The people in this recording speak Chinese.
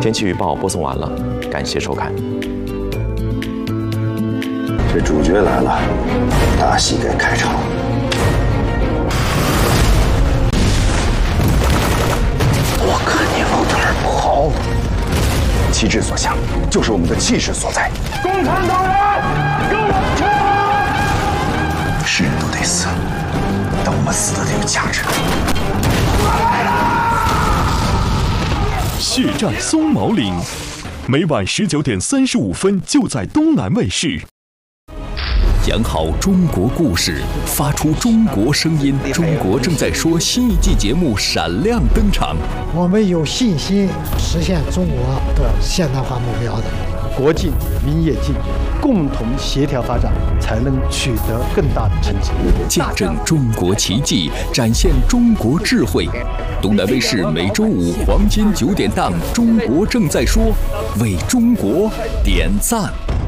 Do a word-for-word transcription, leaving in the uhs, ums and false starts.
天气预报播送完了，感谢收看。 这主角来了，大戏该开场。我看你往哪儿跑！旗帜所向，就是我们的气势所在。 共产党人，跟我冲！ 是人都得死，但我们死的得有价值。来了！ 血战松毛岭，每晚十九点三十五分就在东南卫视。讲好中国故事，发出中国声音。中国正在说新一季节目闪亮登场。 我们有信心实现中国的现代化目标的。 国进民也进，共同协调发展，才能取得更大的成绩。 见证中国奇迹，展现中国智慧。东南卫视每周五黄金九点档《中国正在说》，为中国点赞。